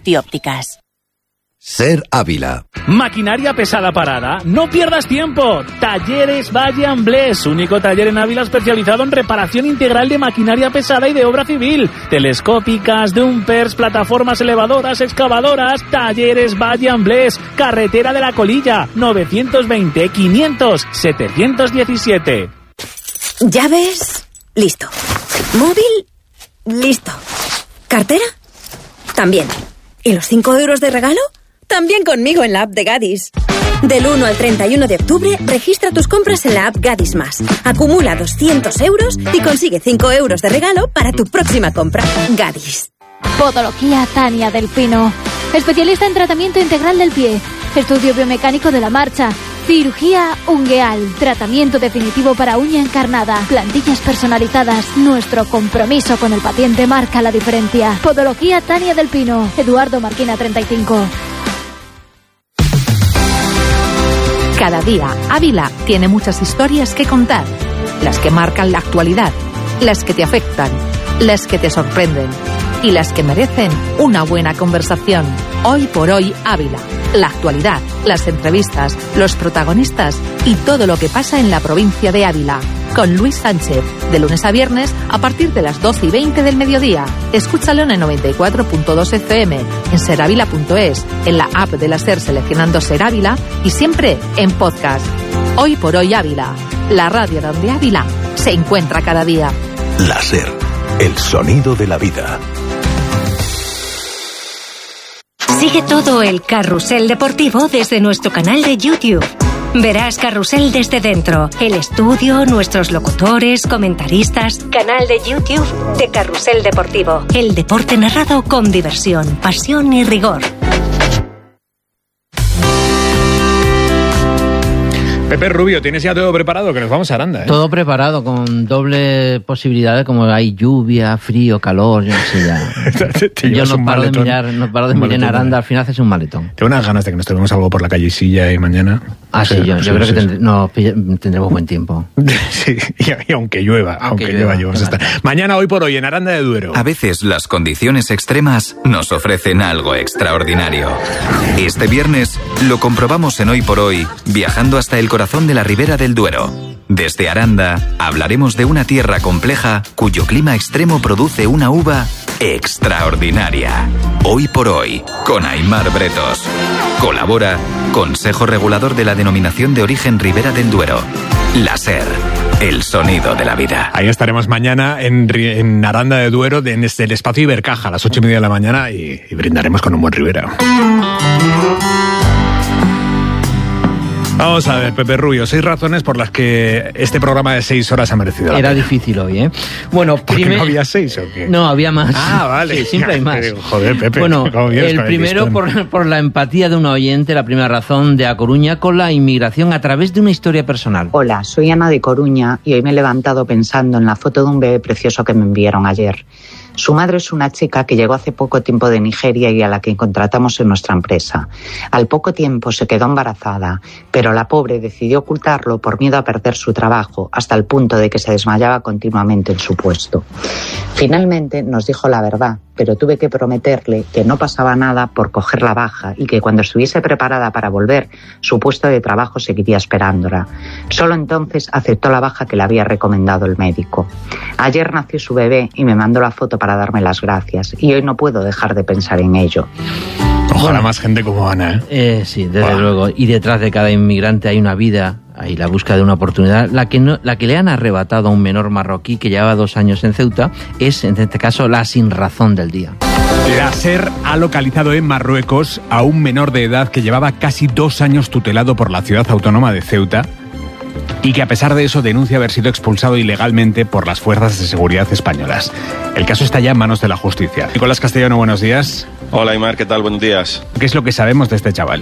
Multiópticas. Ser Ávila. Maquinaria pesada parada. No pierdas tiempo. Talleres Valle Amblés, único taller en Ávila especializado en reparación integral de maquinaria pesada y de obra civil. Telescópicas, dumpers, plataformas elevadoras, excavadoras. Talleres Valle Amblés, carretera de la Colilla, 920 500 717. ¿Llaves? Listo. ¿Móvil? Listo. ¿Cartera? También. ¿Y los 5 euros de regalo? También conmigo en la app de Gadis. Del 1 al 31 de octubre, registra tus compras en la app Gadis Más. Acumula 200 euros y consigue 5 euros de regalo para tu próxima compra. Gadis. Podología Tania del Pino. Especialista en tratamiento integral del pie. Estudio biomecánico de la marcha. Cirugía ungueal. Tratamiento definitivo para uña encarnada. Plantillas personalizadas. Nuestro compromiso con el paciente marca la diferencia. Podología Tania del Pino. Eduardo Marquina 35. Cada día, Ávila tiene muchas historias que contar. Las que marcan la actualidad, las que te afectan, las que te sorprenden y las que merecen una buena conversación. Hoy por hoy, Ávila. La actualidad, las entrevistas, los protagonistas y todo lo que pasa en la provincia de Ávila. Con Luis Sánchez, de lunes a viernes a partir de las 12:20 del mediodía. Escúchalo en el 94.2 FM, en seravila.es, en la app de la SER seleccionando Ser Ávila y siempre en podcast. Hoy por hoy Ávila, la radio donde Ávila se encuentra cada día. La SER, el sonido de la vida. Sigue todo el carrusel deportivo desde nuestro canal de YouTube. Verás Carrusel desde dentro, el estudio, nuestros locutores, comentaristas. Canal de YouTube de Carrusel Deportivo. El deporte narrado con diversión, pasión y rigor. Pepe Rubio, ¿tienes ya todo preparado? Que nos vamos a Aranda, ¿eh? Todo preparado, con doble posibilidad, como hay lluvia, frío, calor, yo no sé ya. Yo no paro de mirar en Aranda, al final haces un maletón. Tengo unas ganas de que nos tomemos algo por la calle Silla y mañana. Ah, sí, yo creo que tendremos buen tiempo. Sí, y aunque llueva, llevamos a estar. Mañana, hoy por hoy, en Aranda de Duero. A veces las condiciones extremas nos ofrecen algo extraordinario. Este viernes lo comprobamos en Hoy por Hoy, viajando hasta el corazón de la Ribera del Duero. Desde Aranda hablaremos de una tierra compleja cuyo clima extremo produce una uva extraordinaria. Hoy por Hoy, con Aimar Bretos. Colabora Consejo Regulador de la Denominación de Origen Ribera del Duero. La SER, el sonido de la vida. Ahí estaremos mañana en Aranda de Duero, en el espacio Ibercaja, a las 8:30 de la mañana y brindaremos con un buen Ribera. Vamos a ver, Pepe Rubio, 6 razones por las que este programa de 6 horas ha merecido la pena. Era difícil hoy, ¿eh? Bueno, ¿Porque no había 6 o qué? No, había más. Ah, vale. Sí, siempre hay más. Joder, Pepe. Bueno, el primero por la empatía de un oyente, la primera razón, de A Coruña con la inmigración a través de una historia personal. Hola, soy Ana de Coruña y hoy me he levantado pensando en la foto de un bebé precioso que me enviaron ayer. Su madre es una chica que llegó hace poco tiempo de Nigeria y a la que contratamos en nuestra empresa. Al poco tiempo se quedó embarazada, pero la pobre decidió ocultarlo por miedo a perder su trabajo, hasta el punto de que se desmayaba continuamente en su puesto. Finalmente nos dijo la verdad, pero tuve que prometerle que no pasaba nada por coger la baja y que cuando estuviese preparada para volver, su puesto de trabajo seguiría esperándola. Solo entonces aceptó la baja que le había recomendado el médico. Ayer nació su bebé y me mandó la foto para darme las gracias, y hoy no puedo dejar de pensar en ello. Ojalá más gente como Ana, ¿eh? Sí, desde luego. Y detrás de cada inmigrante hay una vida, hay la búsqueda de una oportunidad. La que le han arrebatado a un menor marroquí que llevaba 2 años en Ceuta es, en este caso, la sinrazón del día. La SER ha localizado en Marruecos a un menor de edad que llevaba casi 2 años tutelado por la ciudad autónoma de Ceuta y que a pesar de eso denuncia haber sido expulsado ilegalmente por las fuerzas de seguridad españolas. El caso está ya en manos de la justicia. Nicolás Castellano, buenos días. Hola, Aimar, ¿qué tal? Buenos días. ¿Qué es lo que sabemos de este chaval?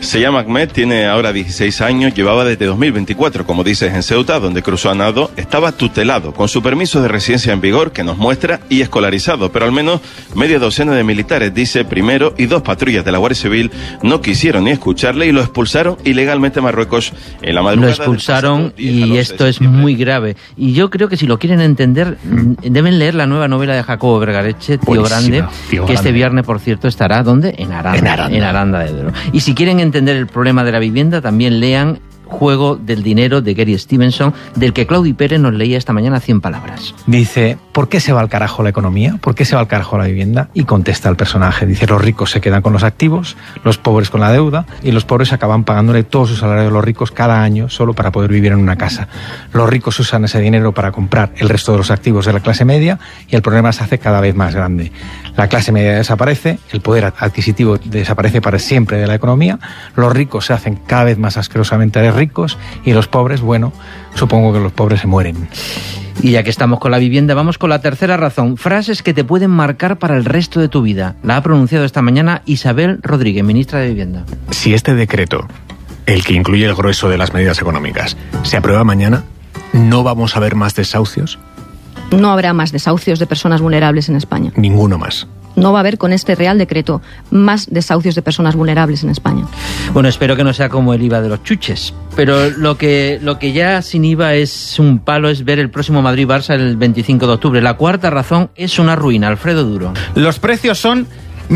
Se llama Ahmed, tiene ahora 16 años, llevaba desde 2024, como dices, en Ceuta, donde cruzó a nado. Estaba tutelado, con su permiso de residencia en vigor, que nos muestra, y escolarizado, pero al menos media docena de militares, dice, primero, y 2 patrullas de la Guardia Civil no quisieron ni escucharle y lo expulsaron ilegalmente a Marruecos en la madrugada. Lo expulsaron y esto es muy grave. Y yo creo que si lo quieren entender, deben leer la nueva novela de Jacobo Vergareche, Tío Grande, que este viernes, por cierto, estará, ¿dónde? En Aranda de Duero. Y si quieren entender el problema de la vivienda, también lean Juego del dinero de Gary Stevenson, del que Claudi Pérez nos leía esta mañana 100 palabras. Dice, ¿por qué se va al carajo la economía? ¿Por qué se va al carajo la vivienda? Y contesta el personaje, dice, los ricos se quedan con los activos, los pobres con la deuda, y los pobres acaban pagándole todo su salario a los ricos cada año solo para poder vivir en una casa. Los ricos usan ese dinero para comprar el resto de los activos de la clase media y el problema se hace cada vez más grande. La clase media desaparece, el poder adquisitivo desaparece para siempre de la economía, los ricos se hacen cada vez más asquerosamente ricos y los pobres, bueno, supongo que los pobres se mueren. Y ya que estamos con la vivienda, vamos con la tercera razón. Frases que te pueden marcar para el resto de tu vida. La ha pronunciado esta mañana Isabel Rodríguez, ministra de Vivienda. Si este decreto, el que incluye el grueso de las medidas económicas, se aprueba mañana, ¿no vamos a ver más desahucios? No habrá más desahucios de personas vulnerables en España. Ninguno más. No va a haber con este Real Decreto más desahucios de personas vulnerables en España. Bueno, espero que no sea como el IVA de los chuches, pero lo que ya sin IVA es un palo es ver el próximo Madrid-Barça el 25 de octubre. La cuarta razón es una ruina. Alfredo Duro. Los precios son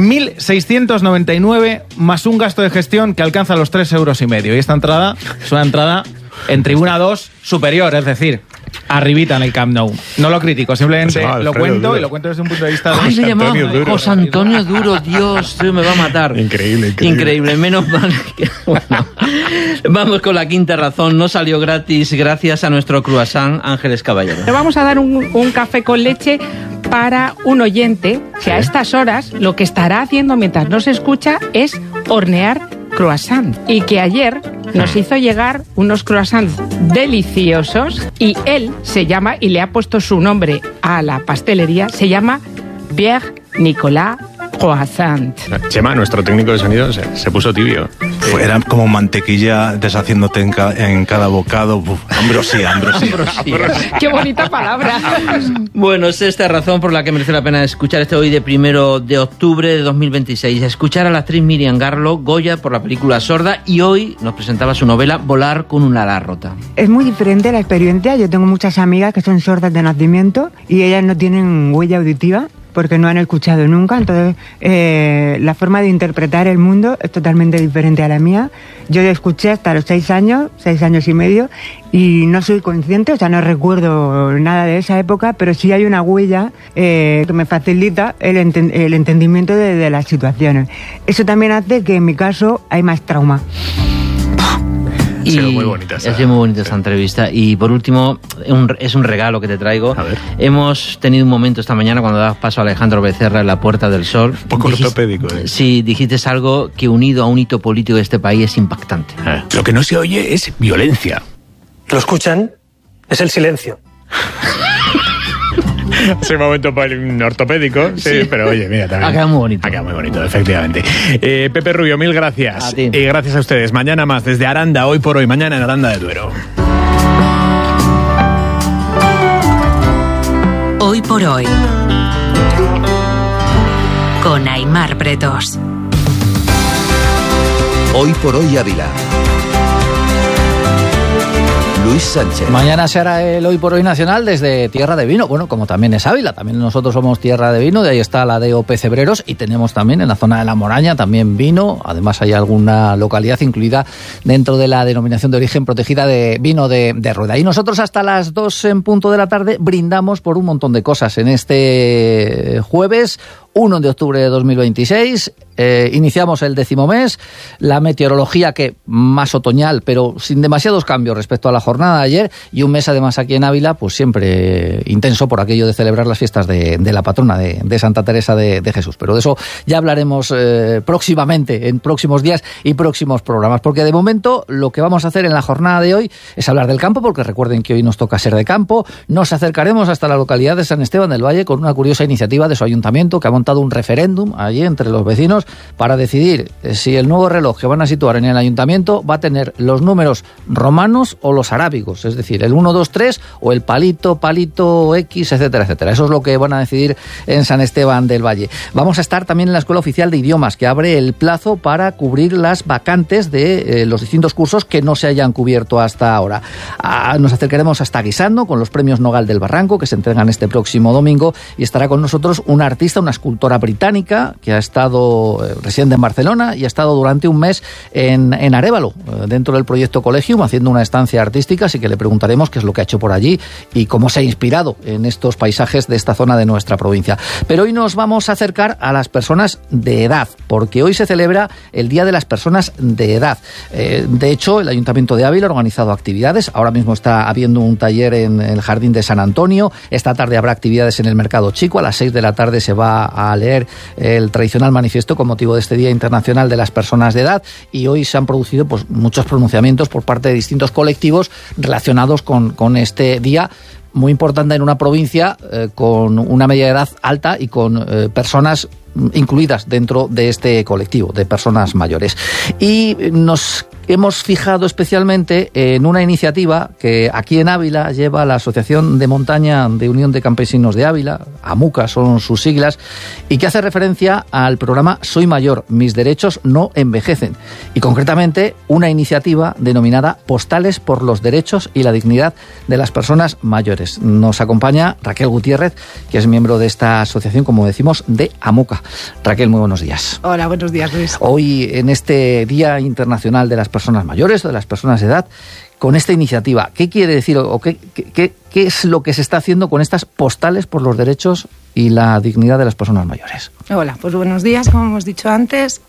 1.699 más un gasto de gestión que alcanza los 3,5 euros. Y esta entrada es una entrada en tribuna 2 superior, es decir, arribita en el Camp Nou. No lo critico, simplemente lo cuento y lo cuento desde un punto de vista de José Antonio Duro. José Antonio Duro, Dios, me va a matar. Increíble, menos mal que... Bueno, vamos con la quinta razón. No salió gratis gracias a nuestro croissant Ángeles Caballero. Le vamos a dar un café con leche para un oyente que a estas horas lo que estará haciendo mientras nos escucha es hornear croissant, y que ayer nos hizo llegar unos croissants deliciosos, y él se llama, y le ha puesto su nombre a la pastelería, se llama Pierre Nicolas Croissant. Chema, nuestro técnico de sonido, se puso tibio. Era como mantequilla deshaciéndote en cada bocado. Ambrosía. Qué bonita palabra. Bueno, es esta razón por la que merece la pena escuchar este hoy de 1 de octubre de 2026. Escuchar a la actriz Miriam Garlo, Goya por la película Sorda, y hoy nos presentaba su novela Volar con un ala rota. Es muy diferente la experiencia. Yo tengo muchas amigas que son sordas de nacimiento y ellas no tienen huella auditiva porque no han escuchado nunca, entonces la forma de interpretar el mundo es totalmente diferente a la mía. Yo escuché hasta los 6 años y medio, y no soy consciente, o sea, no recuerdo nada de esa época, pero sí hay una huella que me facilita el entendimiento de las situaciones. Eso también hace que en mi caso hay más trauma. Ha sido muy bonita esta entrevista. Y por último, es un regalo que te traigo. A ver. Hemos tenido un momento esta mañana cuando dabas paso a Alejandro Becerra en la Puerta del Sol. Un poco ortopédico. Sí, dijiste algo que unido a un hito político de este país es impactante. Lo que no se oye es violencia. ¿Lo escuchan? Es el silencio. Ese momento ortopédico, sí, pero oye, mira, también. Ha quedado muy bonito. Ha quedado muy bonito, efectivamente. Pepe Rubio, mil gracias. A ti. Y gracias a ustedes. Mañana más desde Aranda, hoy por hoy, mañana en Aranda de Duero. Hoy por hoy. Con Aimar Bretos. Hoy por hoy Ávila. Luis Sánchez. Mañana se hará el Hoy por Hoy nacional desde Tierra de Vino, bueno, como también es Ávila, también nosotros somos Tierra de Vino, de ahí está la DOP Cebreros, y tenemos también en la zona de La Moraña también vino, además hay alguna localidad incluida dentro de la denominación de origen protegida de vino de Rueda. Y nosotros hasta las 2 en punto de la tarde brindamos por un montón de cosas en este jueves 1 de octubre de 2026. Iniciamos el 10º mes, la meteorología que más otoñal, pero sin demasiados cambios respecto a la jornada de ayer, y un mes además aquí en Ávila, pues siempre intenso por aquello de celebrar las fiestas de la patrona de Santa Teresa de Jesús. Pero de eso ya hablaremos próximamente, en próximos días y próximos programas, porque de momento lo que vamos a hacer en la jornada de hoy es hablar del campo, porque recuerden que hoy nos toca ser de campo. Nos acercaremos hasta la localidad de San Esteban del Valle con una curiosa iniciativa de su ayuntamiento que ha montado montado un referéndum allí entre los vecinos para decidir si el nuevo reloj que van a situar en el ayuntamiento va a tener los números romanos o los arábigos, es decir, el 1, 2, 3 o el palito, X, etcétera, etcétera. Eso es lo que van a decidir en San Esteban del Valle. Vamos a estar también en la Escuela Oficial de Idiomas, que abre el plazo para cubrir las vacantes de los distintos cursos que no se hayan cubierto hasta ahora. Nos acercaremos hasta Guisando con los premios Nogal del Barranco, que se entregan este próximo domingo, y estará con nosotros una artista, una escultora británica que ha estado residente en Barcelona y ha estado durante un mes en Arévalo, dentro del proyecto Collegium, haciendo una estancia artística, así que le preguntaremos qué es lo que ha hecho por allí y cómo se ha inspirado en estos paisajes de esta zona de nuestra provincia. Pero hoy nos vamos a acercar a las personas de edad, porque hoy se celebra el Día de las Personas de Edad. De hecho, el Ayuntamiento de Ávila ha organizado actividades. Ahora mismo está habiendo un taller en el Jardín de San Antonio. Esta tarde habrá actividades en el Mercado Chico. A las 6 de la tarde se va a leer el tradicional manifiesto con motivo de este Día Internacional de las Personas de Edad. Y hoy se han producido pues muchos pronunciamientos por parte de distintos colectivos relacionados con este día, muy importante en una provincia con una media de edad alta y con personas incluidas dentro de este colectivo de personas mayores. Y nos hemos fijado especialmente en una iniciativa que aquí en Ávila lleva la Asociación de Montaña de Unión de Campesinos de Ávila, AMUCA son sus siglas, y que hace referencia al programa Soy Mayor, mis derechos no envejecen, y concretamente una iniciativa denominada Postales por los derechos y la dignidad de las personas mayores. Nos acompaña Raquel Gutiérrez, que es miembro de esta asociación, como decimos, de AMUCA. Raquel, muy buenos días. Hola, buenos días, Luis. Hoy, en este Día Internacional de las Personas Mayores, de las personas de edad, con esta iniciativa, ¿qué quiere decir o qué es lo que se está haciendo con estas postales por los derechos y la dignidad de las personas mayores? Hola, pues buenos días, como hemos dicho antes.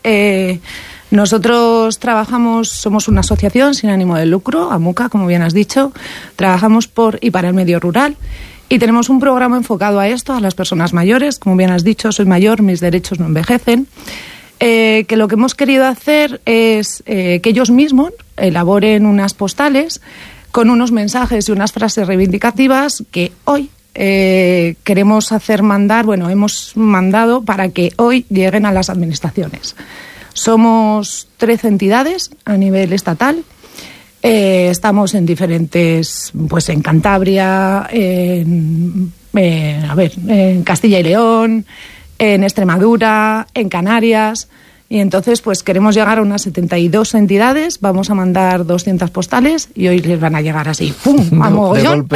Nosotros somos una asociación sin ánimo de lucro, AMUCA, como bien has dicho. Trabajamos por y para el medio rural. Y tenemos un programa enfocado a esto, a las personas mayores. Como bien has dicho, soy mayor, mis derechos no envejecen. Que lo que hemos querido hacer es que ellos mismos elaboren unas postales con unos mensajes y unas frases reivindicativas que hoy queremos hemos mandado para que hoy lleguen a las administraciones. Somos 13 entidades a nivel estatal. Estamos en diferentes, pues en Cantabria, en Castilla y León, en Extremadura, en Canarias, y entonces pues queremos llegar a unas 72 entidades, vamos a mandar 200 postales y hoy les van a llegar así, ¡pum!, a mogollón,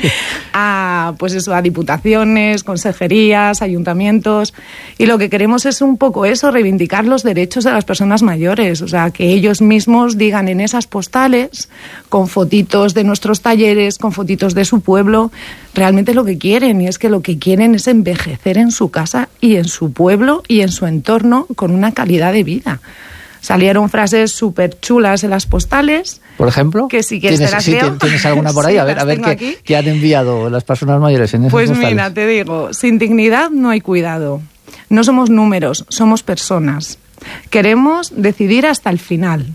a diputaciones, consejerías, ayuntamientos, y lo que queremos es un poco eso, reivindicar los derechos de las personas mayores, o sea, que ellos mismos digan en esas postales, con fotitos de nuestros talleres, con fotitos de su pueblo, realmente lo que quieren, y es que lo que quieren es envejecer en su casa y en su pueblo y en su entorno con una calidad de vida. Salieron frases súper chulas en las postales. Por ejemplo, que si quieres ¿tienes alguna por ahí? Sí, a ver qué han enviado las personas mayores en esas postales. Pues mira, te digo, sin dignidad no hay cuidado. No somos números, somos personas. Queremos decidir hasta el final.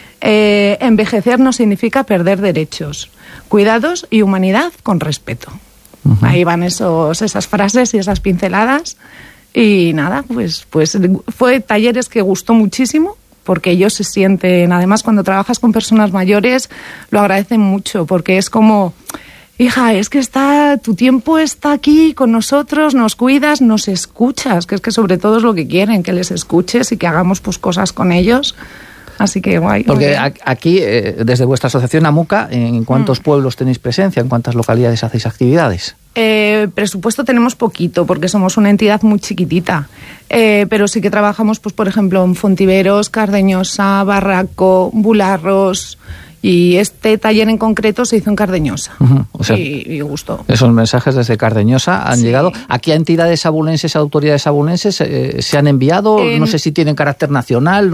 Envejecer no significa perder derechos, cuidados y humanidad con respeto. Uh-huh. Ahí van esas frases y esas pinceladas. Y nada, pues fue talleres que gustó muchísimo, porque ellos se sienten, además cuando trabajas con personas mayores, lo agradecen mucho, porque es como, hija, es que tu tiempo está aquí con nosotros, nos cuidas, nos escuchas, que es que sobre todo es lo que quieren, que les escuches y que hagamos pues cosas con ellos. Así que guay. Porque aquí, desde vuestra asociación AMUCA, ¿en cuántos pueblos tenéis presencia? ¿En cuántas localidades hacéis actividades? Presupuesto tenemos poquito, porque somos una entidad muy chiquitita. Pero sí que trabajamos, pues por ejemplo, en Fontiveros, Cardeñosa, Barraco, Bularros. Y este taller en concreto se hizo en Cardeñosa. Uh-huh. O sea, y gustó. Esos mensajes desde Cardeñosa han llegado. ¿Aquí a entidades abulenses, a autoridades abulenses se han enviado? No sé si tienen carácter nacional.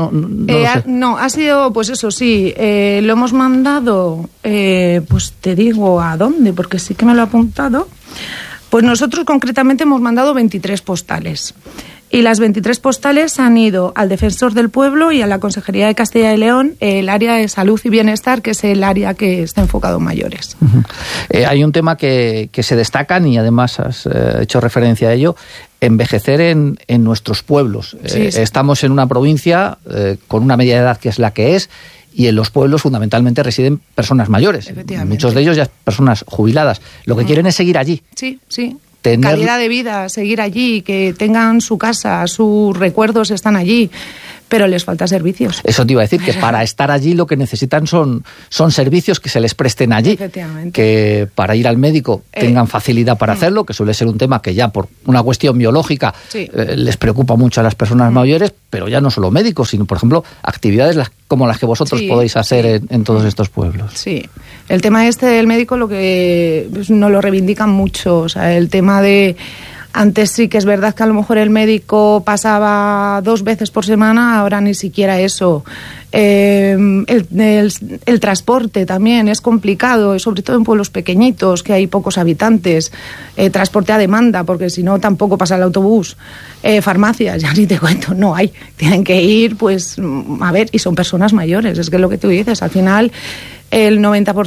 No, ha sido, pues eso sí, lo hemos mandado, pues te digo a dónde, porque sí que me lo he apuntado. Pues nosotros concretamente hemos mandado 23 postales. Y las 23 postales han ido al Defensor del Pueblo y a la Consejería de Castilla y León, el área de salud y bienestar, que es el área que está enfocado en mayores. Uh-huh. Hay un tema que se destacan, y además has hecho referencia a ello, envejecer en nuestros pueblos. Sí, sí. Estamos en una provincia con una media de edad que es la que es, y en los pueblos fundamentalmente residen personas mayores. Muchos de ellos ya personas jubiladas. Lo que quieren es seguir allí. Sí, sí. Calidad de vida, seguir allí, que tengan su casa, sus recuerdos están allí, pero les falta servicios. Eso te iba a decir, que para estar allí lo que necesitan son servicios que se les presten allí. Efectivamente. Que para ir al médico tengan facilidad para hacerlo, que suele ser un tema que ya por una cuestión biológica les preocupa mucho a las personas mayores, pero ya no solo médicos, sino, por ejemplo, actividades como las que vosotros podéis hacer en todos estos pueblos. Sí, el tema del médico lo que nos lo reivindican mucho, o sea, el tema de... Antes sí que es verdad que a lo mejor el médico pasaba 2 veces por semana, ahora ni siquiera eso. El transporte también es complicado, sobre todo en pueblos pequeñitos, que hay pocos habitantes. Transporte a demanda, porque si no tampoco pasa el autobús. Farmacias, ya ni te cuento, no hay. Tienen que ir, pues, a ver, y son personas mayores, es que es lo que tú dices, al final... El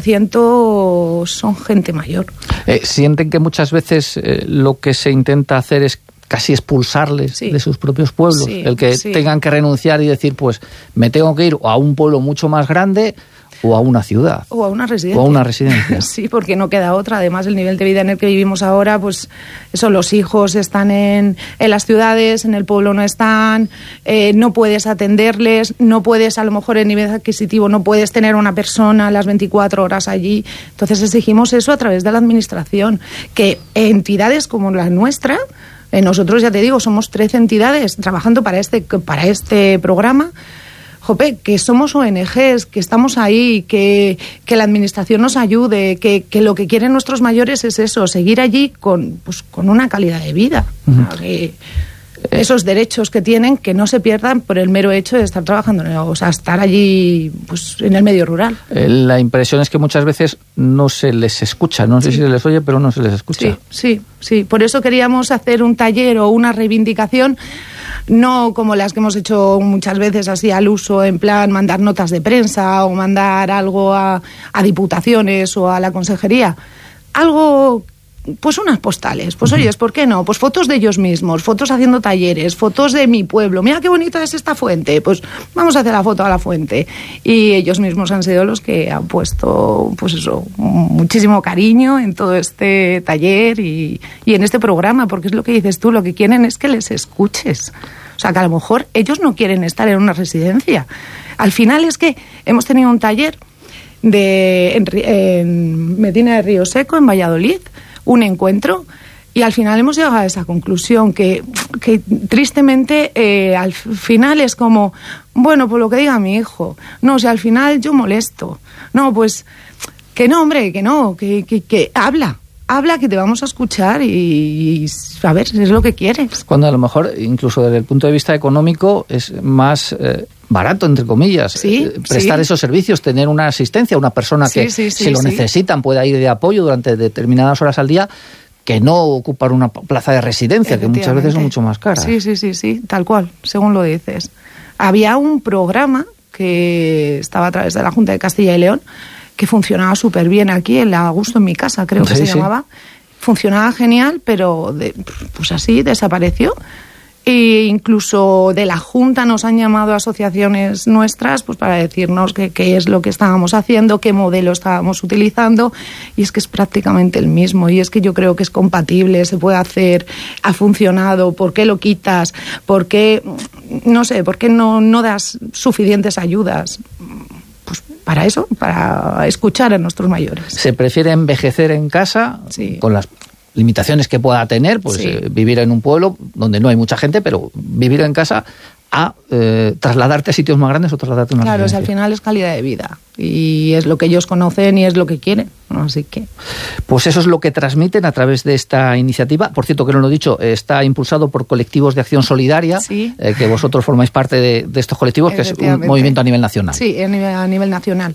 90% son gente mayor. ¿Sienten que muchas veces lo que se intenta hacer es casi expulsarles de sus propios pueblos? El que tengan que renunciar y decir, pues me tengo que ir a un pueblo mucho más grande o a una ciudad. O a una residencia. Sí, porque no queda otra. Además, el nivel de vida en el que vivimos ahora, pues eso, los hijos están en las ciudades, en el pueblo no están, no puedes atenderles, no puedes, a lo mejor en nivel adquisitivo, no puedes tener una persona las 24 horas allí. Entonces exigimos eso a través de la administración, que entidades como la nuestra, nosotros, ya te digo, somos 13 entidades trabajando para este programa. Jope, que somos ONGs, que estamos ahí, que la administración nos ayude, que lo que quieren nuestros mayores es eso, seguir allí con una calidad de vida. Esos derechos que tienen, que no se pierdan por el mero hecho de estar trabajando, o sea, estar allí pues en el medio rural. La impresión es que muchas veces no se les escucha, no sé si se les oye, pero no se les escucha. Sí. Por eso queríamos hacer un taller o una reivindicación, no como las que hemos hecho muchas veces así al uso, en plan mandar notas de prensa o mandar algo a diputaciones o a la consejería. Algo... Pues unas postales, pues oyes, ¿por qué no? Pues fotos de ellos mismos, fotos haciendo talleres, fotos de mi pueblo, mira qué bonita es esta fuente, pues vamos a hacer la foto a la fuente. Y ellos mismos han sido los que han puesto, pues eso, muchísimo cariño en todo este taller y en este programa, porque es lo que dices tú, lo que quieren es que les escuches. O sea, que a lo mejor ellos no quieren estar en una residencia. Al final es que hemos tenido un taller en Medina de Río Seco, en Valladolid, un encuentro, y al final hemos llegado a esa conclusión que tristemente al final es como, bueno, pues lo que diga mi hijo, no, si al final yo molesto, no, pues que no, hombre, que no, que habla, que te vamos a escuchar y a ver si es lo que quieres. Cuando a lo mejor, incluso desde el punto de vista económico, es más... barato, entre comillas, prestar esos servicios, tener una asistencia, una persona que si lo necesitan pueda ir de apoyo durante determinadas horas al día, que no ocupar una plaza de residencia, que muchas veces son mucho más caras. Sí, tal cual, según lo dices. Había un programa que estaba a través de la Junta de Castilla y León, que funcionaba súper bien aquí, el A Gusto en mi casa, creo que se llamaba. Funcionaba genial, pero pues así desapareció. E incluso de la Junta nos han llamado asociaciones nuestras pues para decirnos qué es lo que estábamos haciendo, qué modelo estábamos utilizando, y es que es prácticamente el mismo, y es que yo creo que es compatible, se puede hacer, ha funcionado. ¿Por qué lo quitas? ¿Por qué no das suficientes ayudas? Pues para eso, para escuchar a nuestros mayores. ¿Se prefiere envejecer en casa con las limitaciones que pueda tener, pues vivir en un pueblo donde no hay mucha gente, pero vivir en casa, a trasladarte a sitios más grandes o trasladarte a una residencia? Claro, al final es calidad de vida y es lo que ellos conocen y es lo que quieren, así que... Pues eso es lo que transmiten a través de esta iniciativa. Por cierto, que no lo he dicho, está impulsado por colectivos de acción solidaria, que vosotros formáis parte de estos colectivos, que es un movimiento a nivel nacional. Sí, a nivel nacional.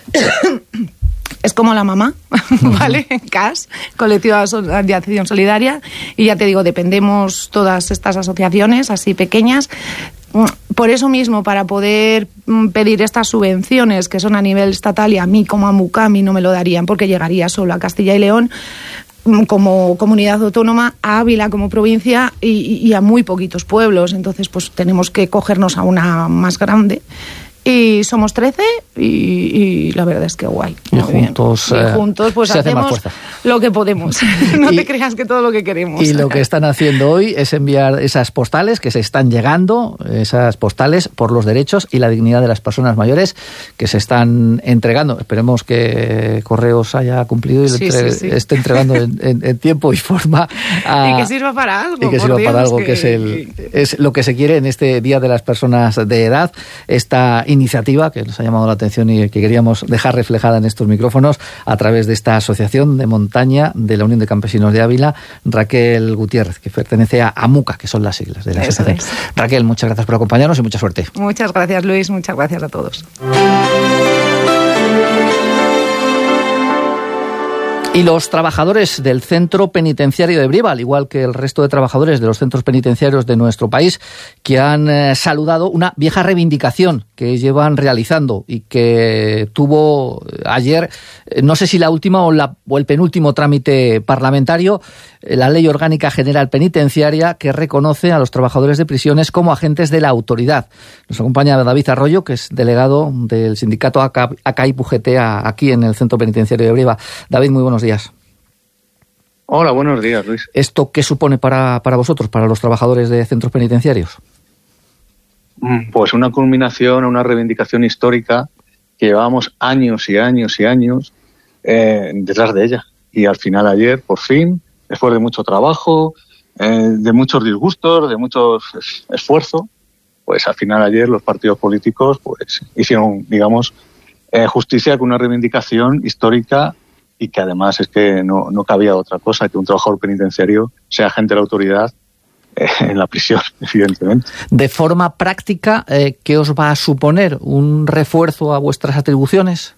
Es como la mamá, ¿vale? CAS, Colectivo de Acción Solidaria, y ya te digo, dependemos todas estas asociaciones así pequeñas. Por eso mismo, para poder pedir estas subvenciones que son a nivel estatal, y a mí como a Mucami no me lo darían porque llegaría solo a Castilla y León, como comunidad autónoma, a Ávila como provincia y a muy poquitos pueblos. Entonces, pues tenemos que cogernos a una más grande. Y somos 13 y la verdad es que guay. Y juntos, y juntos pues hacemos lo que podemos. No te creas que todo lo que queremos. Y lo que están haciendo hoy es enviar esas postales que se están llegando, esas postales por los derechos y la dignidad de las personas mayores que se están entregando. Esperemos que Correos haya cumplido y esté entregando en tiempo y forma. Y que sirva para algo. Y que sirva para algo, que es lo que se quiere en este Día de las Personas de Edad. Esta iniciativa que nos ha llamado la atención y que queríamos dejar reflejada en estos micrófonos a través de esta asociación de montaña de la Unión de Campesinos de Ávila, Raquel Gutiérrez, que pertenece a AMUCA, que son las siglas de la asociación. Raquel, muchas gracias por acompañarnos y mucha suerte. Muchas gracias, Luis, muchas gracias a todos. Y los trabajadores del centro penitenciario de Brieva, al igual que el resto de trabajadores de los centros penitenciarios de nuestro país, que han saludado una vieja reivindicación que llevan realizando y que tuvo ayer, no sé si la última o el penúltimo trámite parlamentario, la Ley Orgánica General Penitenciaria, que reconoce a los trabajadores de prisiones como agentes de la autoridad. Nos acompaña David Arroyo, que es delegado del sindicato ACAIP-UGT aquí en el centro penitenciario de Brieva. David, muy buenos días. Hola, buenos días, Luis. ¿Esto qué supone para vosotros, para los trabajadores de centros penitenciarios? Pues una culminación, una reivindicación histórica que llevábamos años y años y años detrás de ella. Y al final ayer, por fin, después de mucho trabajo, de muchos disgustos, de mucho esfuerzo, pues al final ayer los partidos políticos pues hicieron, digamos, justicia con una reivindicación histórica y que además es que no cabía otra cosa que un trabajador penitenciario sea agente de la autoridad en la prisión, evidentemente. De forma práctica, ¿qué os va a suponer? ¿Un refuerzo a vuestras atribuciones?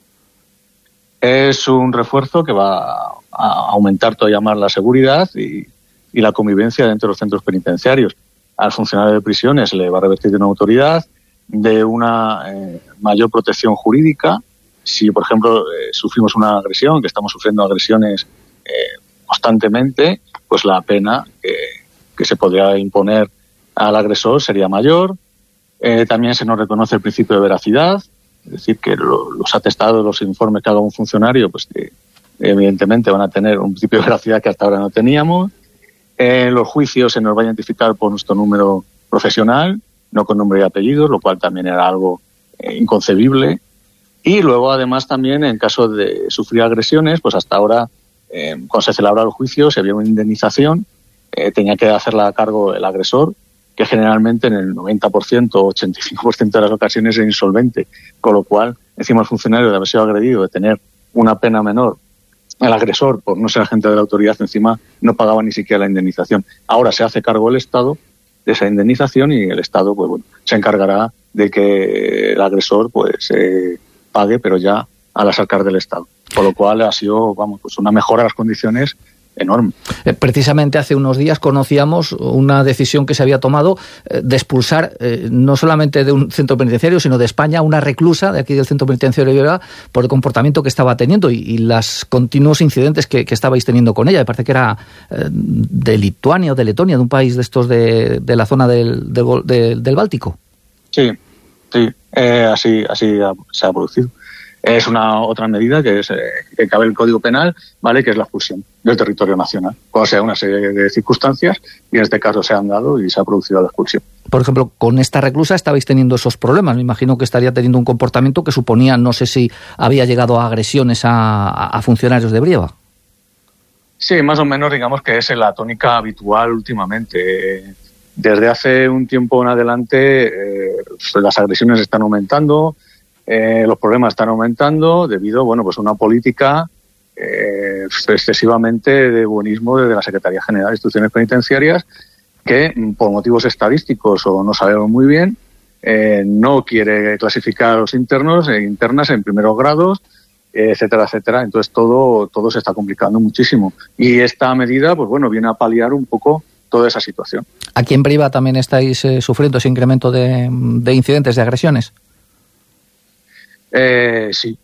Es un refuerzo que va a aumentar todavía más la seguridad y la convivencia dentro de los centros penitenciarios. Al funcionario de prisiones le va a revestir de una autoridad, de una mayor protección jurídica. Si, por ejemplo, sufrimos una agresión, que estamos sufriendo agresiones constantemente, pues la pena que se podría imponer al agresor sería mayor. También se nos reconoce el principio de veracidad, es decir, que los atestados, los informes que haga un funcionario, pues que evidentemente van a tener un principio de veracidad que hasta ahora no teníamos. Los juicios se nos va a identificar por nuestro número profesional, no con nombre y apellidos, lo cual también era algo inconcebible. Y luego, además, también en caso de sufrir agresiones, pues hasta ahora, cuando se celebraba el juicio, se había una indemnización, tenía que hacerla a cargo el agresor, que generalmente en el 90% o 85% de las ocasiones es insolvente, con lo cual, encima el funcionario de haber sido agredido, de tener una pena menor, el agresor, por no ser agente de la autoridad, encima no pagaba ni siquiera la indemnización. Ahora se hace cargo el Estado de esa indemnización y el Estado pues bueno, se encargará de que el agresor pues pague, pero ya a las arcas del Estado. Por lo cual ha sido pues una mejora de las condiciones enorme. Precisamente hace unos días conocíamos una decisión que se había tomado de expulsar no solamente de un centro penitenciario, sino de España, una reclusa de aquí del centro penitenciario de Brieva por el comportamiento que estaba teniendo y los continuos incidentes que estabais teniendo con ella. Me parece que era de Lituania o de Letonia, de un país de estos de la zona del Báltico. Sí, así se ha producido. Es una otra medida que cabe en el Código Penal, ¿vale? Que es la expulsión del territorio nacional. Cuando sea una serie de circunstancias, y en este caso se han dado y se ha producido la expulsión. Por ejemplo, con esta reclusa estabais teniendo esos problemas. Me imagino que estaría teniendo un comportamiento que suponía, no sé si había llegado a agresiones a funcionarios de Brieva. Sí, más o menos digamos que es la tónica habitual últimamente. Desde hace un tiempo en adelante las agresiones están aumentando. Los problemas están aumentando debido, pues a una política excesivamente de buenismo desde la Secretaría General de Instituciones Penitenciarias que, por motivos estadísticos o no sabemos muy bien, no quiere clasificar a los internos e internas en primeros grados, etcétera, etcétera. Entonces todo se está complicando muchísimo. Y esta medida, viene a paliar un poco toda esa situación. ¿Aquí en Brieva también estáis sufriendo ese incremento de incidentes, de agresiones? Sí,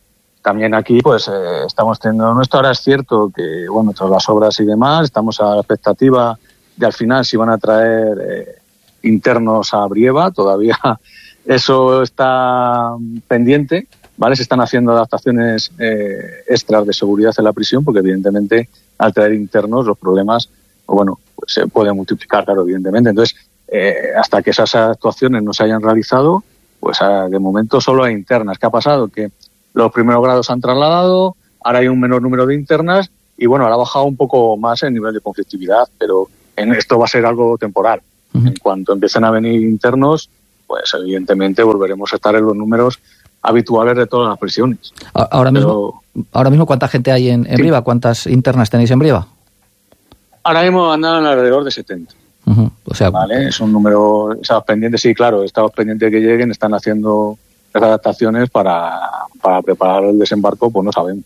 también aquí pues estamos teniendo nuestro. Ahora es cierto que, bueno, tras las obras y demás, estamos a la expectativa de al final si van a traer internos a Brieva. Todavía eso está pendiente, ¿vale? Se están haciendo adaptaciones extras de seguridad en la prisión, porque evidentemente al traer internos los problemas, bueno, pues se pueden multiplicar, claro, evidentemente. Entonces, hasta que esas actuaciones no se hayan realizado, pues de momento solo hay internas. ¿Qué ha pasado? Que los primeros grados han trasladado, ahora hay un menor número de internas y, bueno, ahora ha bajado un poco más el nivel de conflictividad, pero esto va a ser algo temporal. En cuanto empiecen a venir internos, pues evidentemente volveremos a estar en los números habituales de todas las prisiones. Ahora mismo ¿cuánta gente hay en Brieva? ¿Cuántas internas tenéis en Brieva? Ahora mismo andan alrededor de 70. O sea, vale, es un número, estamos pendientes, sí, claro, estamos pendientes de que lleguen, están haciendo las adaptaciones para preparar el desembarco, pues no sabemos.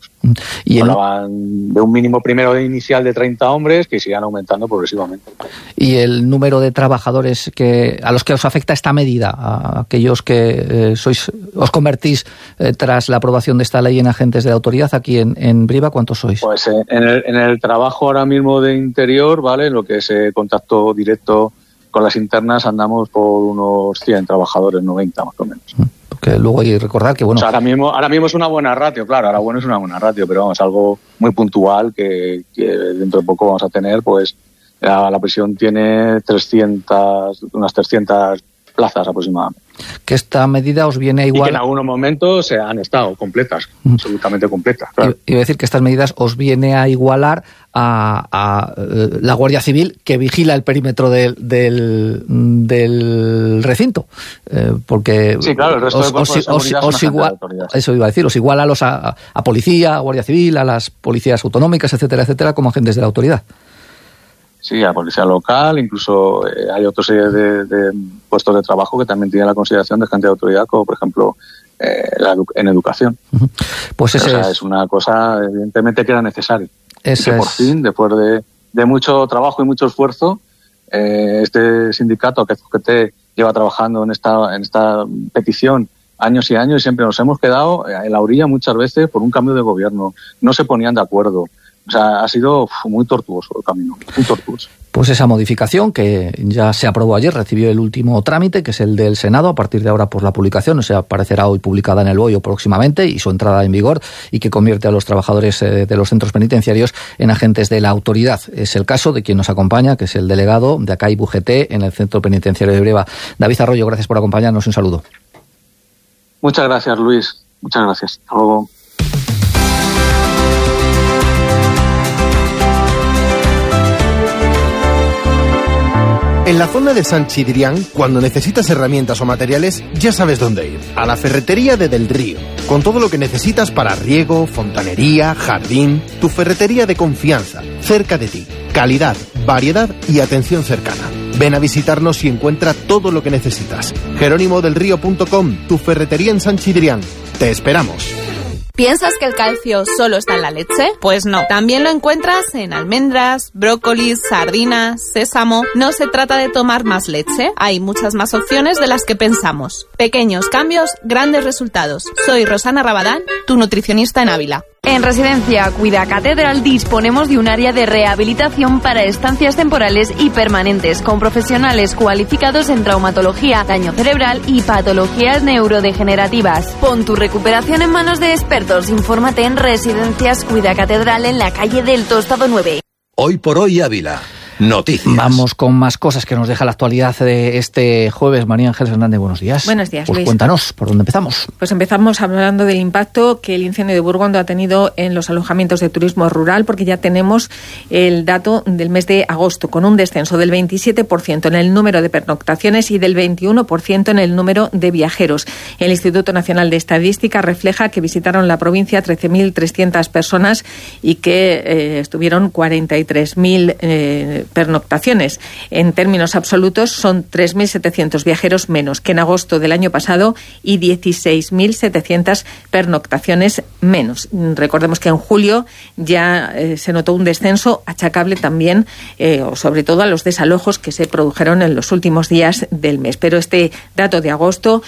Hablaban de un mínimo primero inicial de 30 hombres que sigan aumentando progresivamente. ¿Y el número de trabajadores a los que os afecta esta medida, a aquellos que os convertís tras la aprobación de esta ley en agentes de la autoridad aquí en Brieva, cuántos sois? Pues en el trabajo ahora mismo de interior, ¿vale? Lo que es contacto directo con las internas, andamos por unos 100 trabajadores, 90 más o menos. Porque luego hay que recordar que, bueno... O sea, ahora mismo es una buena ratio, claro, ahora bueno es una buena ratio, pero vamos, algo muy puntual que dentro de poco vamos a tener, pues la prisión tiene unas 300 plazas aproximadamente. Que esta medida os viene igual... Y que en algunos momentos se han estado completas, absolutamente completas. Claro. Iba a decir que estas medidas os viene a igualar a la Guardia Civil que vigila el perímetro del recinto. Porque sí, claro, el resto de cuerpos de seguridad eso iba a decir, os iguala a policía, a Guardia Civil, a las policías autonómicas, etcétera, como agentes de la autoridad. Sí, a la policía local, incluso hay otra serie de puestos de trabajo que también tienen la consideración de gente de autoridad, como por ejemplo en educación. Pues es una cosa, evidentemente, que era necesario. Que por fin, después de mucho trabajo y mucho esfuerzo, este sindicato que CGT lleva trabajando en esta petición años y años, y siempre nos hemos quedado en la orilla muchas veces por un cambio de gobierno. No se ponían de acuerdo. O sea, ha sido muy tortuoso el camino, muy tortuoso. Pues esa modificación que ya se aprobó ayer, recibió el último trámite, que es el del Senado, a partir de ahora por la publicación, o sea, aparecerá hoy publicada en el BOE próximamente, y su entrada en vigor, y que convierte a los trabajadores de los centros penitenciarios en agentes de la autoridad. Es el caso de quien nos acompaña, que es el delegado de ACAIB UGT en el Centro Penitenciario de Brieva. David Arroyo, gracias por acompañarnos, un saludo. Muchas gracias, Luis. Muchas gracias. Hasta luego. En la zona de Sant Chidrián, cuando necesitas herramientas o materiales, ya sabes dónde ir. A la ferretería de Del Río, con todo lo que necesitas para riego, fontanería, jardín. Tu ferretería de confianza, cerca de ti. Calidad, variedad y atención cercana. Ven a visitarnos y encuentra todo lo que necesitas. jeronimodelrío.com, tu ferretería en Sant Chidrián. Te esperamos. ¿Piensas que el calcio solo está en la leche? Pues no. También lo encuentras en almendras, brócolis, sardinas, sésamo. No se trata de tomar más leche. Hay muchas más opciones de las que pensamos. Pequeños cambios, grandes resultados. Soy Rosana Rabadán, tu nutricionista en Ávila. En Residencia Cuida Catedral disponemos de un área de rehabilitación para estancias temporales y permanentes, con profesionales cualificados en traumatología, daño cerebral y patologías neurodegenerativas. Pon tu recuperación en manos de expertos. Infórmate en Residencias Cuida Catedral en la calle del Tostado 9. Hoy por hoy Ávila. Noticias. Vamos con más cosas que nos deja la actualidad de este jueves. María Ángeles Hernández, buenos días. Buenos días, pues Luis. Cuéntanos, ¿por dónde empezamos? Pues empezamos hablando del impacto que el incendio de Burgondo ha tenido en los alojamientos de turismo rural, porque ya tenemos el dato del mes de agosto, con un descenso del 27% en el número de pernoctaciones y del 21% en el número de viajeros. El Instituto Nacional de Estadística refleja que visitaron la provincia 13.300 personas y que estuvieron 43.000 pernoctaciones. En términos absolutos son 3.700 viajeros menos que en agosto del año pasado y 16.700 pernoctaciones menos. Recordemos que en julio ya se notó un descenso achacable también, sobre todo a los desalojos que se produjeron en los últimos días del mes. Pero este dato de agosto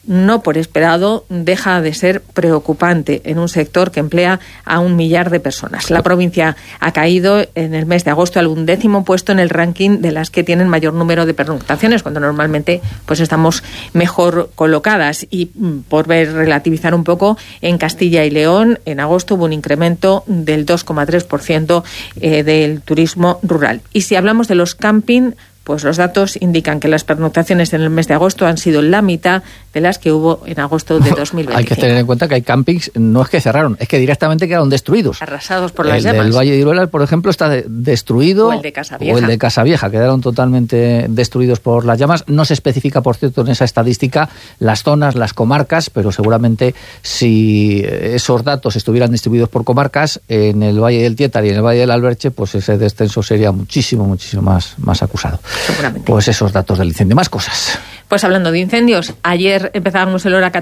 no por esperado, deja de ser preocupante en un sector que emplea a 1 millar de personas. La provincia ha caído en el mes de agosto al 11º puesto en el ranking de las que tienen mayor número de pernoctaciones, cuando normalmente pues estamos mejor colocadas. Y por relativizar un poco, en Castilla y León en agosto hubo un incremento del 2,3% del turismo rural. Y si hablamos de los camping, pues los datos indican que las pernoctaciones en el mes de agosto han sido la mitad de las que hubo en agosto de 2025. Hay que tener en cuenta que hay campings, no es que cerraron, es que directamente quedaron destruidos. Arrasados por las llamas. El del Valle de Iruela, por ejemplo, está destruido. O el de Casavieja. O el de Casavieja, quedaron totalmente destruidos por las llamas. No se especifica, por cierto, en esa estadística las zonas, las comarcas, pero seguramente si esos datos estuvieran distribuidos por comarcas, en el Valle del Tietar y en el Valle del Alberche, pues ese descenso sería muchísimo más acusado. Seguramente. Pues esos datos del incendio. Más cosas. Pues hablando de incendios, ayer empezábamos el hora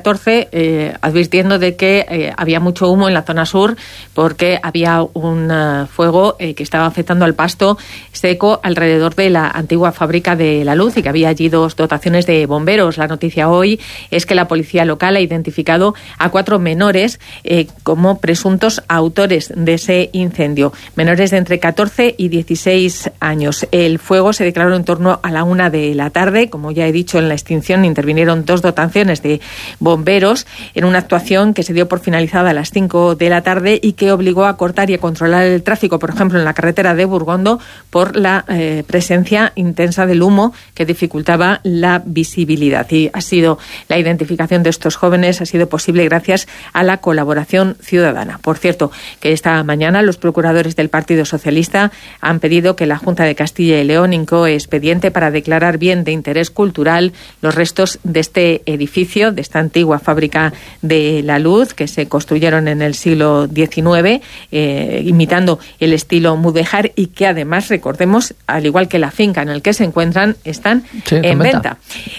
14 advirtiendo de que había mucho humo en la zona sur porque había un fuego que estaba afectando al pasto seco alrededor de la antigua fábrica de La Luz y que había allí 2 dotaciones de bomberos. La noticia hoy es que la policía local ha identificado a 4 menores como presuntos autores de ese incendio. Menores de entre 14 y 16 años. El fuego se declaró en torno a la 1 de la tarde. Como ya he dicho, en la extinción intervinieron 2 dotaciones de bomberos en una actuación que se dio por finalizada a las 5 de la tarde y que obligó a cortar y a controlar el tráfico, por ejemplo, en la carretera de Burgondo, por la presencia intensa del humo que dificultaba la visibilidad. Y la identificación de estos jóvenes ha sido posible gracias a la colaboración ciudadana. Por cierto, que esta mañana los procuradores del Partido Socialista han pedido que la Junta de Castilla y León incoe expediente para declarar bien de interés cultural los restos de este edificio, de esta antigua fábrica de La Luz, que se construyeron en el siglo XIX, imitando el estilo mudéjar y que además, recordemos, al igual que la finca en la que se encuentran, están en venta.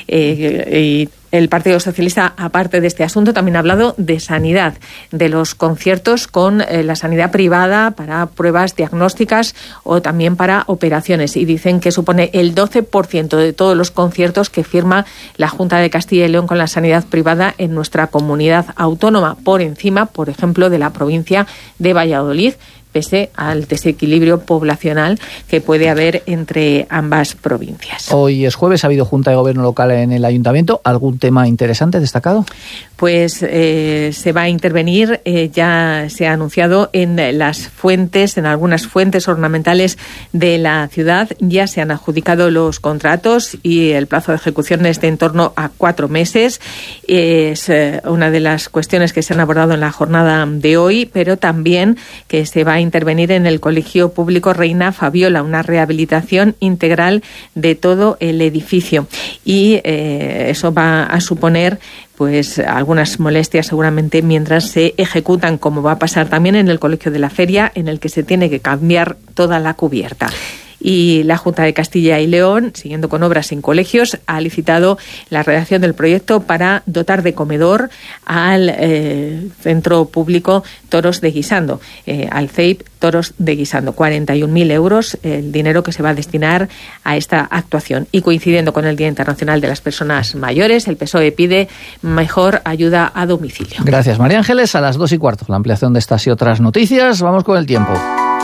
Y el Partido Socialista, aparte de este asunto, también ha hablado de sanidad, de los conciertos con la sanidad privada para pruebas diagnósticas o también para operaciones. Y dicen que supone el 12% de todos los conciertos que firma la Junta de Castilla y León con la sanidad privada en nuestra comunidad autónoma, por encima, por ejemplo, de la provincia de Valladolid, pese al desequilibrio poblacional que puede haber entre ambas provincias. Hoy es jueves, ha habido Junta de Gobierno local en el Ayuntamiento. ¿Algún tema interesante destacado? Pues se va a intervenir, ya se ha anunciado en las fuentes, en algunas fuentes ornamentales de la ciudad. Ya se han adjudicado los contratos y el plazo de ejecución es de en torno a 4 meses. Es una de las cuestiones que se han abordado en la jornada de hoy, pero también que se va a intervenir en el Colegio Público Reina Fabiola, una rehabilitación integral de todo el edificio. Y eso va a suponer pues algunas molestias seguramente mientras se ejecutan, como va a pasar también en el Colegio de la Feria, en el que se tiene que cambiar toda la cubierta. Y la Junta de Castilla y León, siguiendo con obras en colegios, ha licitado la redacción del proyecto para dotar de comedor al Centro Público Toros de Guisando, al CEIP Toros de Guisando. 41.000 euros el dinero que se va a destinar a esta actuación. Y coincidiendo con el Día Internacional de las Personas Mayores, el PSOE pide mejor ayuda a domicilio. Gracias, María Ángeles. A las 2:15, la ampliación de estas y otras noticias. Vamos con el tiempo,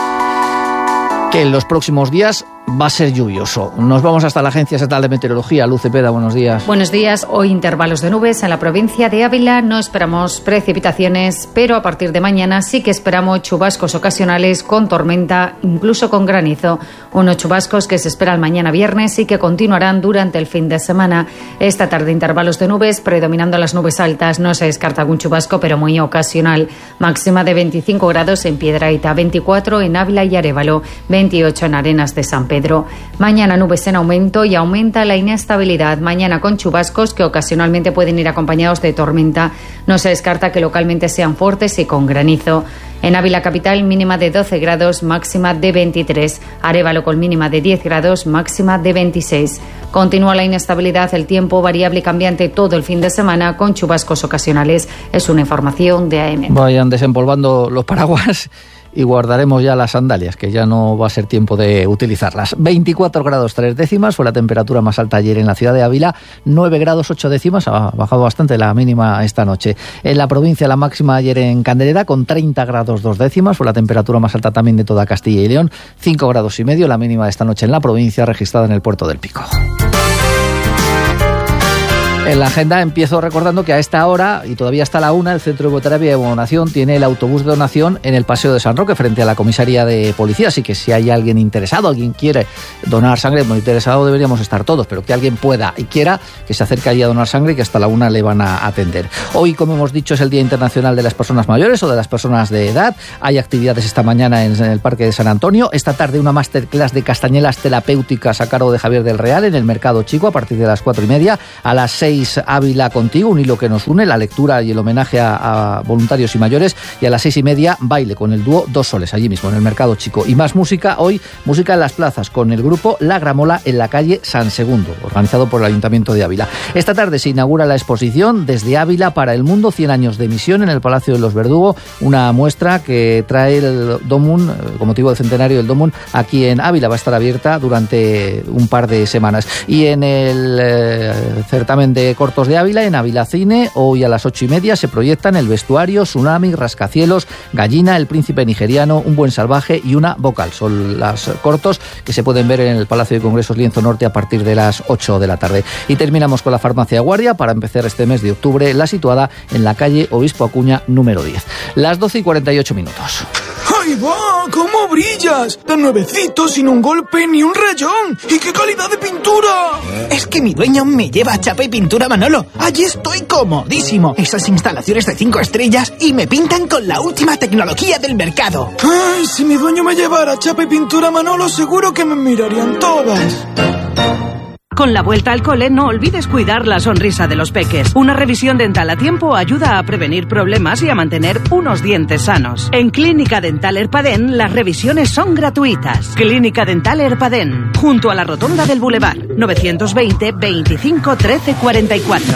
que en los próximos días va a ser lluvioso. Nos vamos hasta la Agencia Estatal de Meteorología. Luz Cepeda, buenos días. Buenos días. Hoy intervalos de nubes en la provincia de Ávila. No esperamos precipitaciones, pero a partir de mañana sí que esperamos chubascos ocasionales con tormenta, incluso con granizo. Unos chubascos que se esperan mañana viernes y que continuarán durante el fin de semana. Esta tarde intervalos de nubes, predominando las nubes altas. No se descarta algún chubasco, pero muy ocasional. Máxima de 25 grados en Piedrahita, 24 en Ávila y Arévalo, 28 en Arenas de San Pedro. Mañana nubes en aumento y aumenta la inestabilidad. Mañana con chubascos que ocasionalmente pueden ir acompañados de tormenta. No se descarta que localmente sean fuertes y con granizo. En Ávila capital, mínima de 12 grados, máxima de 23. Arévalo con mínima de 10 grados, máxima de 26. Continúa la inestabilidad, el tiempo variable y cambiante todo el fin de semana con chubascos ocasionales. Es una información de AM. Vayan desempolvando los paraguas y guardaremos ya las sandalias, que ya no va a ser tiempo de utilizarlas. 24 grados 3 décimas fue la temperatura más alta ayer en la ciudad de Ávila, 9 grados 8 décimas, ha bajado bastante la mínima esta noche. En la provincia la máxima ayer en Candelera con 30 grados 2 décimas, fue la temperatura más alta también de toda Castilla y León, 5 grados y medio la mínima de esta noche en la provincia, registrada en el Puerto del Pico. En la agenda empiezo recordando que a esta hora, y todavía hasta la 1, el Centro de Hemoterapia y Donación tiene el autobús de donación en el Paseo de San Roque, frente a la comisaría de policía. Así que si hay alguien interesado, alguien quiere donar sangre, muy interesado deberíamos estar todos, pero que alguien pueda y quiera, que se acerque allí a donar sangre y que hasta la 1 le van a atender. Hoy, como hemos dicho, es el Día Internacional de las Personas Mayores o de las Personas de Edad. Hay actividades esta mañana en el Parque de San Antonio. Esta tarde una masterclass de castañuelas terapéuticas a cargo de Javier del Real en el Mercado Chico a partir de las 4:30. A las 6, Ávila contigo, un hilo que nos une, la lectura y el homenaje a voluntarios y mayores, y a las 6:30 baile con el dúo Dos Soles, allí mismo en el Mercado Chico. Y más música, hoy música en las plazas con el grupo La Gramola en la calle San Segundo, organizado por el Ayuntamiento de Ávila. Esta tarde se inaugura la exposición Desde Ávila para el Mundo, 100 años de misión, en el Palacio de los Verdugo, una muestra que trae el Domun, con motivo del centenario del Domun, aquí en Ávila. Va a estar abierta durante un par de semanas. Y en el certamen de cortos de Ávila, en Ávila Cine, hoy a las 8:30 se proyectan El Vestuario, Tsunami, Rascacielos, Gallina, El Príncipe Nigeriano, Un Buen Salvaje y Una Vocal. Son los cortos que se pueden ver en el Palacio de Congresos Lienzo Norte a partir de las 8 de la tarde. Y terminamos con la Farmacia Guardia para empezar este mes de octubre, la situada en la calle Obispo Acuña número 10. Las 12:48 minutos. ¡Ay, va! ¿Cómo brillas? Tan nuevecito, sin un golpe ni un rayón. ¡Y qué calidad de pintura! Es que mi dueño me lleva a Chapa y Pintura Manolo. Allí estoy comodísimo. Esas instalaciones de 5 estrellas y me pintan con la última tecnología del mercado. ¡Ay, si mi dueño me llevara a Chapa y Pintura Manolo, seguro que me mirarían todas! Con la vuelta al cole no olvides cuidar la sonrisa de los peques. Una revisión dental a tiempo ayuda a prevenir problemas y a mantener unos dientes sanos. En Clínica Dental Erpadén las revisiones son gratuitas. Clínica Dental Erpadén, junto a la rotonda del Boulevard, 920 25 13 44.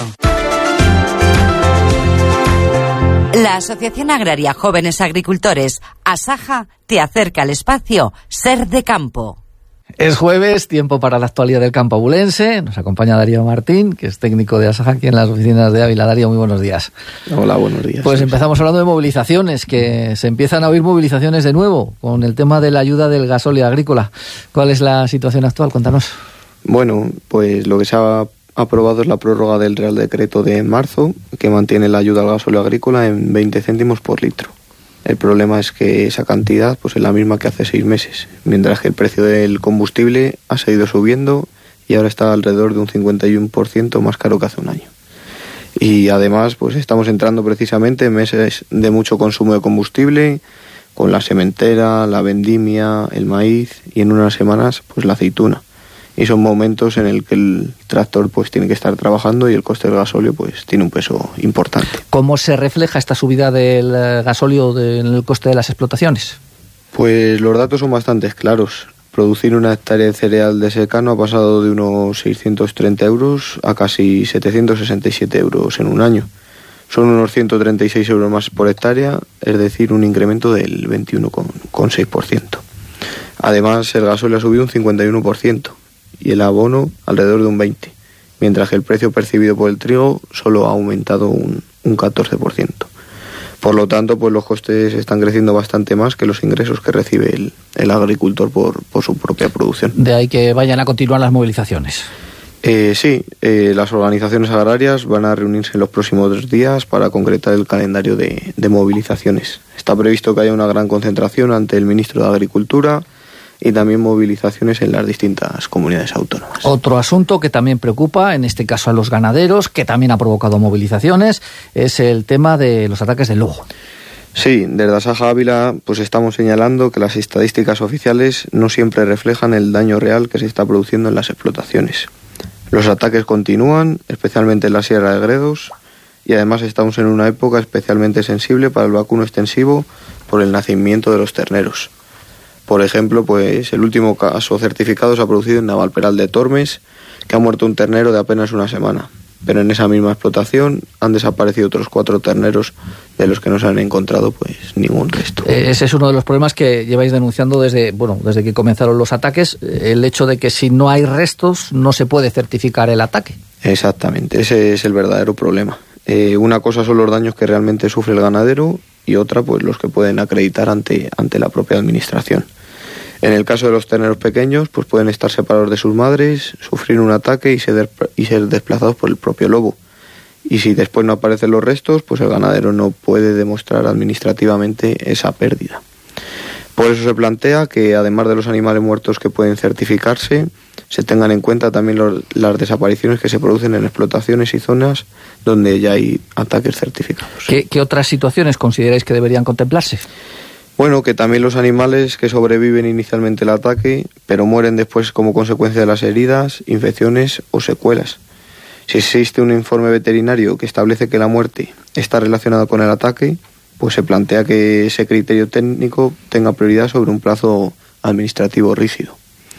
La Asociación Agraria Jóvenes Agricultores, ASAJA, te acerca al espacio Ser de Campo. Es jueves, tiempo para la actualidad del campo abulense. Nos acompaña Darío Martín, que es técnico de ASAJA aquí en las oficinas de Ávila. Darío, muy buenos días. Hola, buenos días. Pues empezamos hablando de movilizaciones, que se empiezan a oír movilizaciones de nuevo con el tema de la ayuda del gasóleo agrícola. ¿Cuál es la situación actual? Cuéntanos. Bueno, pues lo que se ha aprobado es la prórroga del Real Decreto de marzo, que mantiene la ayuda al gasóleo agrícola en 20 céntimos por litro. El problema es que esa cantidad pues es la misma que hace 6 meses, mientras que el precio del combustible ha seguido subiendo y ahora está alrededor de un 51% más caro que hace un año. Y además pues estamos entrando precisamente en meses de mucho consumo de combustible, con la sementera, la vendimia, el maíz y en unas semanas pues la aceituna. Y son momentos en el que el tractor pues tiene que estar trabajando y el coste del gasóleo pues tiene un peso importante. ¿Cómo se refleja esta subida del gasóleo en el coste de las explotaciones? Pues los datos son bastante claros. Producir una hectárea de cereal de secano ha pasado de unos 630 euros a casi 767 euros en un año. Son unos 136 euros más por hectárea, es decir, un incremento del 21,6%. Además, el gasóleo ha subido un 51%. Y el abono alrededor de un 20%, mientras que el precio percibido por el trigo solo ha aumentado un 14%. Por lo tanto, pues los costes están creciendo bastante más que los ingresos que recibe el agricultor por su propia producción. De ahí que vayan a continuar las movilizaciones. Sí, las organizaciones agrarias van a reunirse en los próximos días para concretar el calendario de movilizaciones. Está previsto que haya una gran concentración ante el ministro de Agricultura y también movilizaciones en las distintas comunidades autónomas. Otro asunto que también preocupa, en este caso a los ganaderos, que también ha provocado movilizaciones, es el tema de los ataques del lobo. Sí, desde ASAJA Ávila pues estamos señalando que las estadísticas oficiales no siempre reflejan el daño real que se está produciendo en las explotaciones. Los ataques continúan, especialmente en la Sierra de Gredos, y además estamos en una época especialmente sensible para el vacuno extensivo por el nacimiento de los terneros. Por ejemplo, pues el último caso certificado se ha producido en Navalperal de Tormes, que ha muerto un ternero de apenas una semana. pero en esa misma explotación han desaparecido otros 4 terneros de los que no se han encontrado pues ningún resto. Ese es uno de los problemas que lleváis denunciando desde que comenzaron los ataques, el hecho de que si no hay restos no se puede certificar el ataque. Exactamente, ese es el verdadero problema. Una cosa son los daños que realmente sufre el ganadero y otra pues los que pueden acreditar ante la propia administración. En el caso de los terneros pequeños, pues pueden estar separados de sus madres, sufrir un ataque y ser desplazados por el propio lobo. Y si después no aparecen los restos, pues el ganadero no puede demostrar administrativamente esa pérdida. Por eso se plantea que, además de los animales muertos que pueden certificarse, se tengan en cuenta también las desapariciones que se producen en explotaciones y zonas donde ya hay ataques certificados. ¿Qué otras situaciones consideráis que deberían contemplarse? Bueno, que también los animales que sobreviven inicialmente el ataque, pero mueren después como consecuencia de las heridas, infecciones o secuelas. Si existe un informe veterinario que establece que la muerte está relacionada con el ataque, pues se plantea que ese criterio técnico tenga prioridad sobre un plazo administrativo rígido.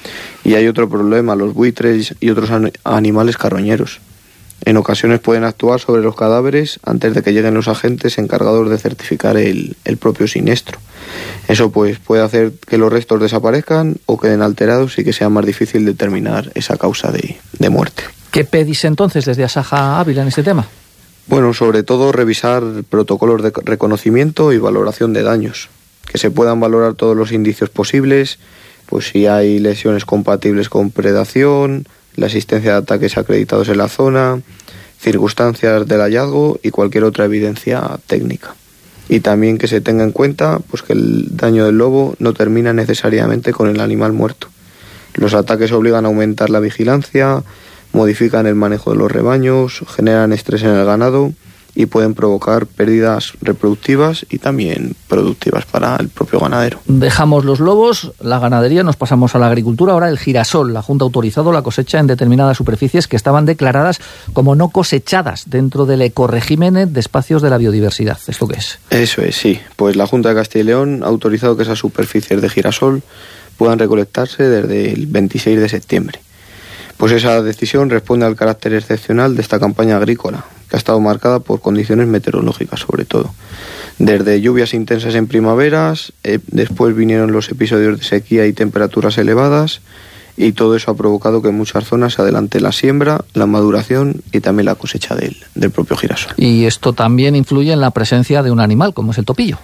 Y hay otro problema, los buitres y otros animales carroñeros. En ocasiones pueden actuar sobre los cadáveres antes de que lleguen los agentes encargados de certificar el propio siniestro. Eso pues puede hacer que los restos desaparezcan o queden alterados y que sea más difícil determinar esa causa de muerte. ¿Qué pedís entonces desde Asaja Ávila en este tema? Bueno, sobre todo revisar protocolos de reconocimiento y valoración de daños, que se puedan valorar todos los indicios posibles, pues si hay lesiones compatibles con predación, la existencia de ataques acreditados en la zona, circunstancias del hallazgo y cualquier otra evidencia técnica. Y también que se tenga en cuenta pues que el daño del lobo no termina necesariamente con el animal muerto. Los ataques obligan a aumentar la vigilancia, modifican el manejo de los rebaños, generan estrés en el ganado y pueden provocar pérdidas reproductivas y también productivas para el propio ganadero. Dejamos los lobos, la ganadería, nos pasamos a la agricultura. Ahora el girasol. La Junta ha autorizado la cosecha en determinadas superficies que estaban declaradas como no cosechadas dentro del ecorrégimen de espacios de la biodiversidad. ¿Esto qué es? Eso es, sí. Pues la Junta de Castilla y León ha autorizado que esas superficies de girasol puedan recolectarse desde el 26 de septiembre. Pues esa decisión responde al carácter excepcional de esta campaña agrícola, que ha estado marcada por condiciones meteorológicas sobre todo. Desde lluvias intensas en primaveras, después vinieron los episodios de sequía y temperaturas elevadas, y todo eso ha provocado que en muchas zonas se adelante la siembra, la maduración y también la cosecha del propio girasol. Y esto también influye en la presencia de un animal, como es el topillo.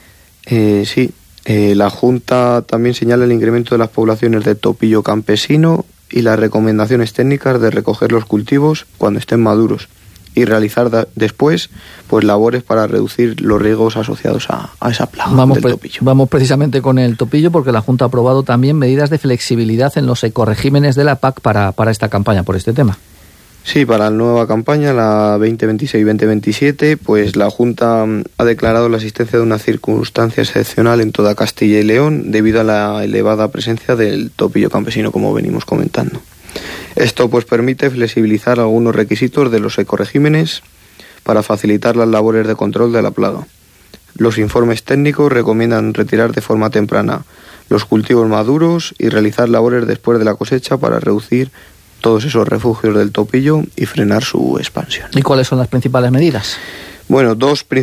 Sí, la Junta también señala el incremento de las poblaciones de topillo campesino y las recomendaciones técnicas de recoger los cultivos cuando estén maduros y realizar después pues labores para reducir los riesgos asociados a esa plaga del topillo. Vamos precisamente con el topillo porque la Junta ha aprobado también medidas de flexibilidad en los ecorregímenes de la PAC para esta campaña, por este tema. Sí, para la nueva campaña, la 2026-2027, pues la Junta ha declarado la existencia de una circunstancia excepcional en toda Castilla y León debido a la elevada presencia del topillo campesino, como venimos comentando. Esto pues permite flexibilizar algunos requisitos de los ecorregímenes para facilitar las labores de control de la plaga. Los informes técnicos recomiendan retirar de forma temprana los cultivos maduros y realizar labores después de la cosecha para reducir todos esos refugios del topillo y frenar su expansión. ¿Y cuáles son las principales medidas? Bueno,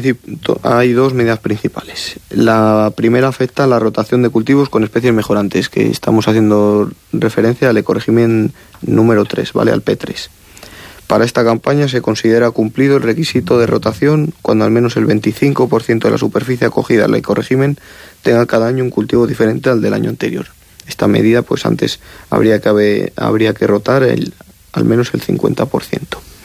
hay dos medidas principales. La primera afecta a la rotación de cultivos con especies mejorantes, que estamos haciendo referencia al ecorrégimen número 3, ¿vale? Al P3. Para esta campaña se considera cumplido el requisito de rotación cuando al menos el 25% de la superficie acogida al ecorrégimen tenga cada año un cultivo diferente al del año anterior. Esta medida, pues antes habría que rotar al menos el 50%.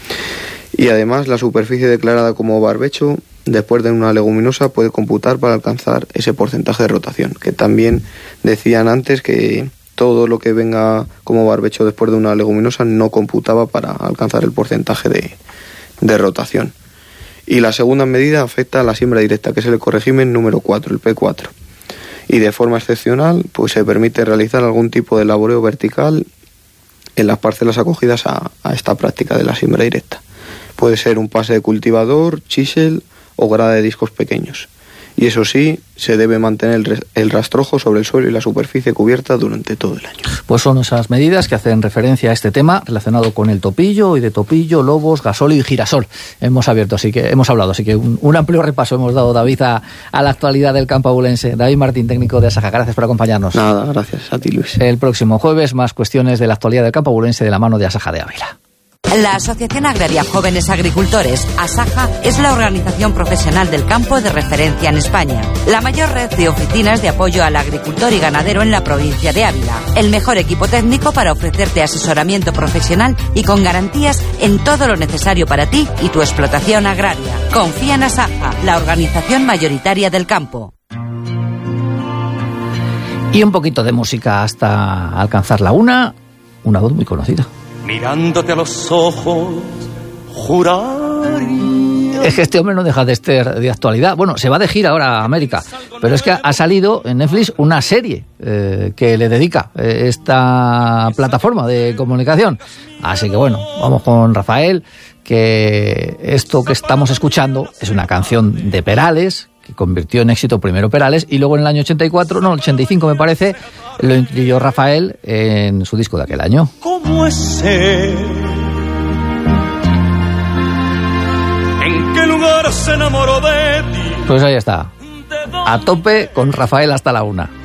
Y además la superficie declarada como barbecho después de una leguminosa puede computar para alcanzar ese porcentaje de rotación, que también decían antes que todo lo que venga como barbecho después de una leguminosa no computaba para alcanzar el porcentaje de rotación. Y la segunda medida afecta a la siembra directa, que es el ecorrégimen número 4, el P4. Y de forma excepcional pues se permite realizar algún tipo de laboreo vertical en las parcelas acogidas a esta práctica de la siembra directa. Puede ser un pase de cultivador, chisel o grada de discos pequeños. Y eso sí, se debe mantener el rastrojo sobre el suelo y la superficie cubierta durante todo el año. Pues son esas medidas que hacen referencia a este tema relacionado con el topillo, y de topillo, lobos, gasóleo y girasol. Hemos hablado, así que un amplio repaso hemos dado, David, a la actualidad del campo abulense. David Martín, técnico de Asaja, gracias por acompañarnos. Nada, gracias a ti, Luis. El próximo jueves, más cuestiones de la actualidad del campo abulense de la mano de Asaja de Ávila. La Asociación Agraria Jóvenes Agricultores, ASAJA, es la organización profesional del campo de referencia en España. La mayor red de oficinas de apoyo al agricultor y ganadero en la provincia de Ávila. El mejor equipo técnico para ofrecerte asesoramiento profesional y con garantías en todo lo necesario para ti y tu explotación agraria. Confía en ASAJA, la organización mayoritaria del campo. Y un poquito de música hasta alcanzar la una voz muy conocida. Mirándote a los ojos, juraría. Es que este hombre no deja de ser de actualidad. Bueno, se va de gira ahora a América, pero es que ha salido en Netflix una serie que le dedica esta plataforma de comunicación. Así que bueno, vamos con Rafael, que esto que estamos escuchando es una canción de Perales, que convirtió en éxito primero Perales, y luego en el año 85 me parece, lo incluyó Rafael en su disco de aquel año. ¿Cómo es ser? ¿En qué lugar se enamoró de ti? Pues ahí está, a tope con Rafael hasta la una.